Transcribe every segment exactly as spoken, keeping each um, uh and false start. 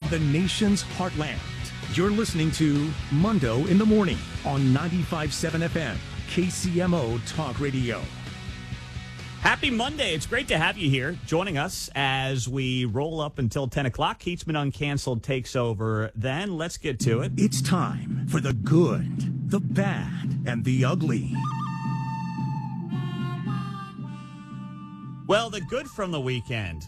the nation's heartland. You're listening to Mundo in the Morning on ninety-five point seven F M, K C M O Talk Radio. Happy Monday. It's great to have you here joining us as we roll up until ten o'clock. Keatsman Uncanceled takes over. Then let's get to it. It's time for the good, the bad, and the ugly. Well, the good from the weekend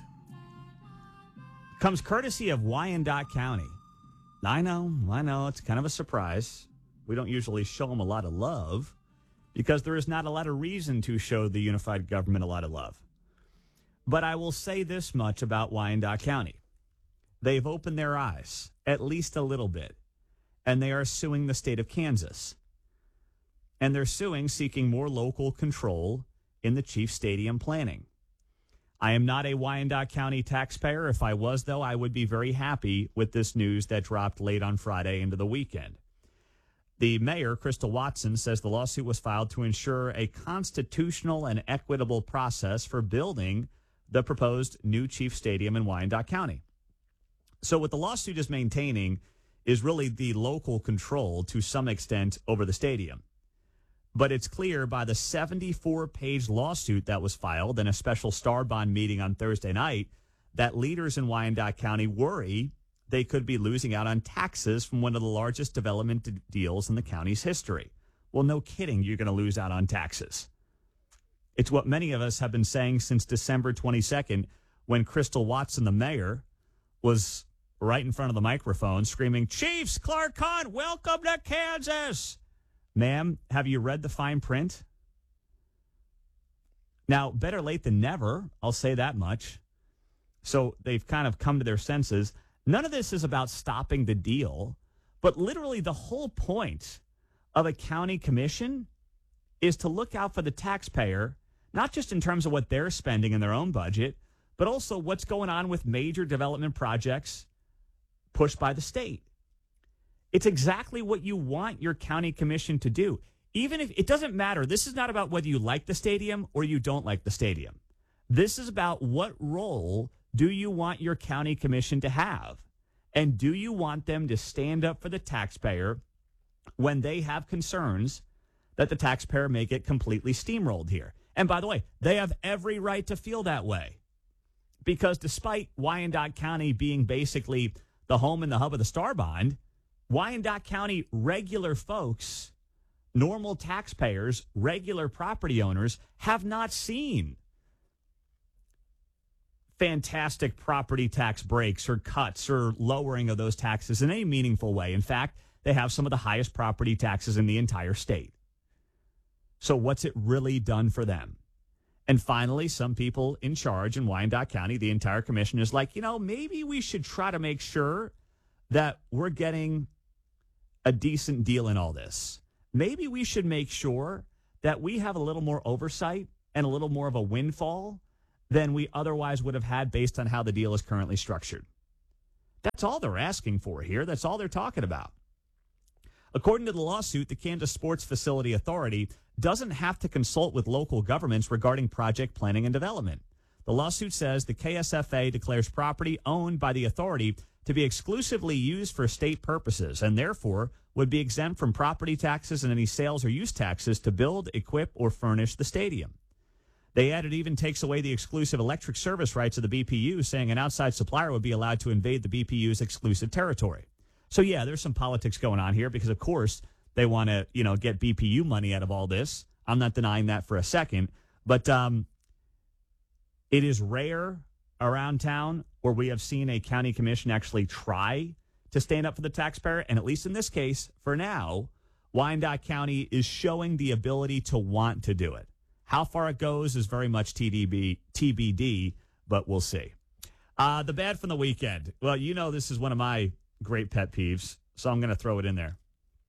comes courtesy of Wyandotte County. I know, I know, it's kind of a surprise. We don't usually show them a lot of love because there is not a lot of reason to show the unified government a lot of love. But I will say this much about Wyandotte County. They've opened their eyes, at least a little bit, and they are suing the state of Kansas. And they're suing, seeking more local control in the Chiefs Stadium planning. I am not a Wyandotte County taxpayer. If I was, though, I would be very happy with this news that dropped late on Friday into the weekend. The mayor, Crystal Watson, says the lawsuit was filed to ensure a constitutional and equitable process for building the proposed new Chiefs Stadium in Wyandotte County. So what the lawsuit is maintaining is really the local control to some extent over the stadium. But it's clear by the seventy-four page lawsuit that was filed in a special Star Bond meeting on Thursday night that leaders in Wyandotte County worry they could be losing out on taxes from one of the largest development d- deals in the county's history. Well, no kidding, you're going to lose out on taxes. It's what many of us have been saying since December twenty-second when Crystal Watson, the mayor, was right in front of the microphone screaming, "Chiefs, Clark Hunt, welcome to Kansas." Ma'am, have you read the fine print? Now, better late than never, I'll say that much. So they've kind of come to their senses. None of this is about stopping the deal, but literally the whole point of a county commission is to look out for the taxpayer, not just in terms of what they're spending in their own budget, but also what's going on with major development projects pushed by the state. It's exactly what you want your county commission to do. Even if it doesn't matter, this is not about whether you like the stadium or you don't like the stadium. This is about what role do you want your county commission to have? And do you want them to stand up for the taxpayer when they have concerns that the taxpayer may get completely steamrolled here? And by the way, they have every right to feel that way. Because despite Wyandotte County being basically the home and the hub of the Star Bond, Wyandotte County regular folks, normal taxpayers, regular property owners have not seen fantastic property tax breaks or cuts or lowering of those taxes in any meaningful way. In fact, they have some of the highest property taxes in the entire state. So what's it really done for them? And finally, some people in charge in Wyandotte County, the entire commission is like, you know, maybe we should try to make sure that we're getting a decent deal in all this. Maybe we should make sure that we have a little more oversight and a little more of a windfall than we otherwise would have had based on how the deal is currently structured. That's all they're asking for here. That's all they're talking about. According to the lawsuit, the Kansas Sports Facility Authority doesn't have to consult with local governments regarding project planning and development. The lawsuit says the K S F A declares property owned by the authority to be exclusively used for state purposes and therefore would be exempt from property taxes and any sales or use taxes to build, equip, or furnish the stadium. They added even takes away the exclusive electric service rights of the B P U, saying an outside supplier would be allowed to invade the B P U's exclusive territory. So, yeah, there's some politics going on here because, of course, they want to, you know, get B P U money out of all this. I'm not denying that for a second. But um, it is rare around town where we have seen a county commission actually try to stand up for the taxpayer. And at least in this case, for now, Wyandotte County is showing the ability to want to do it. How far it goes is very much T B D, but we'll see. Uh, the bad from the weekend. Well, you know this is one of my great pet peeves, so I'm going to throw it in there.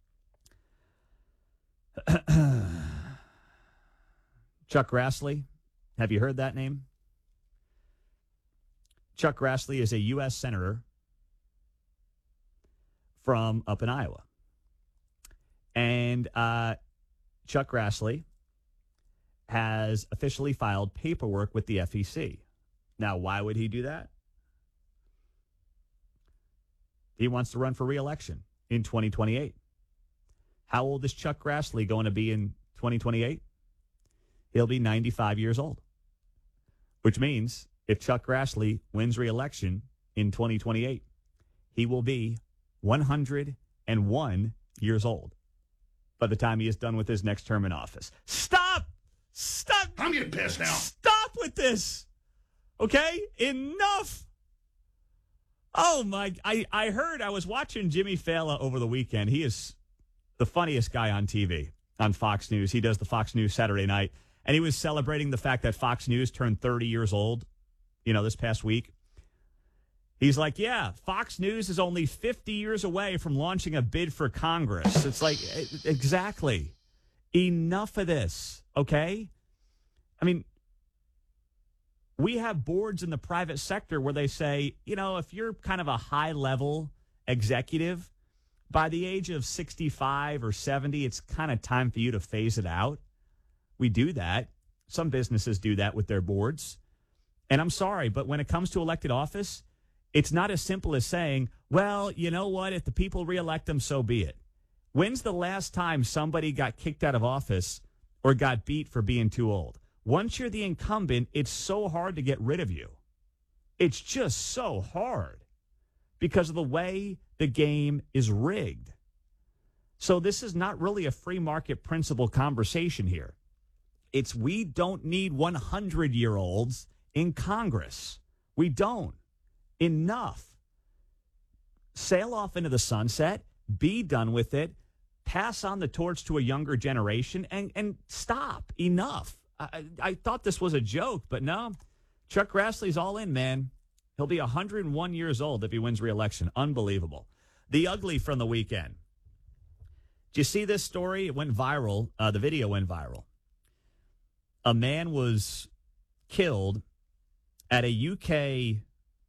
Chuck Grassley. Have you heard that name? Chuck Grassley is a U S senator from up in Iowa. And uh, Chuck Grassley has officially filed paperwork with the F E C. Now, why would he do that? He wants to run for re-election in twenty twenty-eight. How old is Chuck Grassley going to be in twenty twenty-eight? He'll be ninety-five years old, which means if Chuck Grassley wins re-election in twenty twenty-eight, he will be one hundred one years old by the time he is done with his next term in office. Stop! Stop! I'm getting pissed now. Stop with this. Okay? Enough. Oh, my. I, I heard, I was watching Jimmy Fallon over the weekend. He is the funniest guy on T V, on Fox News. He does the Fox News Saturday night. And he was celebrating the fact that Fox News turned thirty years old, you know, this past week. He's like, yeah, Fox News is only fifty years away from launching a bid for Congress. It's like, exactly. Enough of this, okay? I mean, we have boards in the private sector where they say, you know, if you're kind of a high-level executive, by the age of sixty-five or seventy, it's kind of time for you to phase it out. We do that. Some businesses do that with their boards. And I'm sorry, but when it comes to elected office, it's not as simple as saying, well, you know what? If the people reelect them, so be it. When's the last time somebody got kicked out of office or got beat for being too old? Once you're the incumbent, it's so hard to get rid of you. It's just so hard because of the way the game is rigged. So this is not really a free market principle conversation here. It's we don't need hundred-year-olds in Congress. We don't. Enough. Sail off into the sunset. Be done with it. Pass on the torch to a younger generation and, and stop. Enough. I, I thought this was a joke, but no. Chuck Grassley's all in, man. He'll be one hundred one years old if he wins re-election. Unbelievable. The ugly from the weekend. Did you see this story? It went viral. Uh, the video went viral. A man was killed at a U K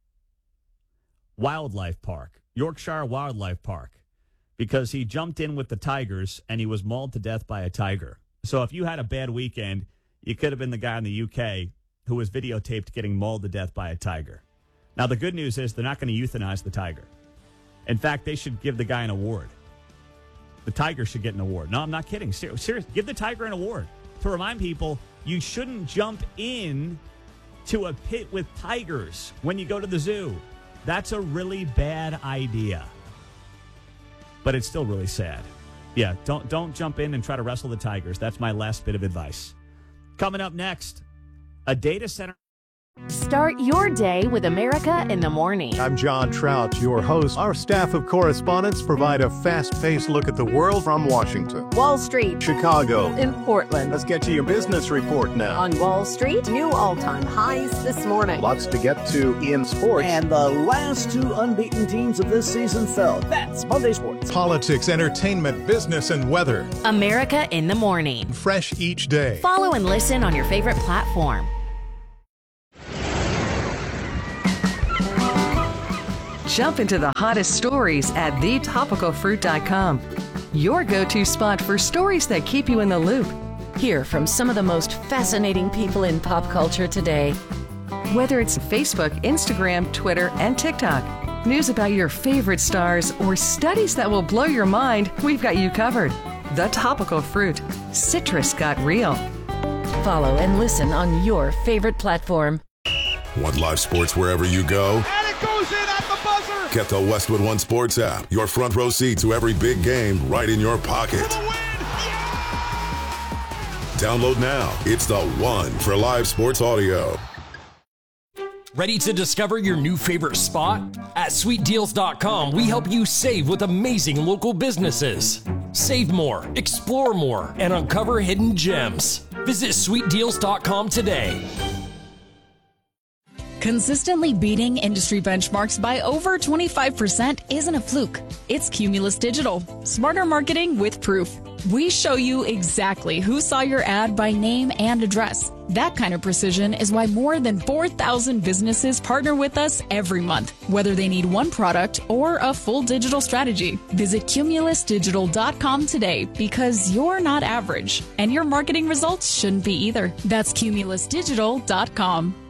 wildlife park, Yorkshire Wildlife Park, because he jumped in with the tigers and he was mauled to death by a tiger. So if you had a bad weekend, you could have been the guy in the U K who was videotaped getting mauled to death by a tiger. Now, the good news is they're not going to euthanize the tiger. In fact, they should give the guy an award. The tiger should get an award. No, I'm not kidding. Ser- serious. Give the tiger an award to remind people you shouldn't jump in to a pit with tigers when you go to the zoo. That's a really bad idea. But it's still really sad. Yeah, don't don't jump in and try to wrestle the tigers. That's my last bit of advice. Coming up next, a data center. Start your day with America in the Morning. I'm John Trout, your host. Our staff of correspondents provide a fast-paced look at the world from Washington, Wall Street, Chicago, in Portland. Let's get to your business report now. On Wall Street, new all-time highs this morning. Lots to get to in sports. And the last two unbeaten teams of this season fell. That's Monday Sports. Politics, entertainment, business, and weather. America in the Morning. Fresh each day. Follow and listen on your favorite platform. Jump into the hottest stories at the topical fruit dot com. Your go-to spot for stories that keep you in the loop. Hear from some of the most fascinating people in pop culture today. Whether it's Facebook, Instagram, Twitter, and TikTok, news about your favorite stars, or studies that will blow your mind, we've got you covered. The Topical Fruit. Citrus got real. Follow and listen on your favorite platform. Want live sports wherever you go? And it goes in at the buzzer. Get the Westwood One Sports app. Your front row seat to every big game right in your pocket. For the win. Yeah! Download now. It's the one for live sports audio. Ready to discover your new favorite spot? At sweet deals dot com, we help you save with amazing local businesses. Save more, explore more, and uncover hidden gems. Visit sweet deals dot com today. Consistently beating industry benchmarks by over twenty-five percent isn't a fluke. It's Cumulus Digital. Smarter marketing with proof. We show you exactly who saw your ad by name and address. That kind of precision is why more than four thousand businesses partner with us every month, whether they need one product or a full digital strategy. Visit cumulus digital dot com today because you're not average, and your marketing results shouldn't be either. That's cumulus digital dot com.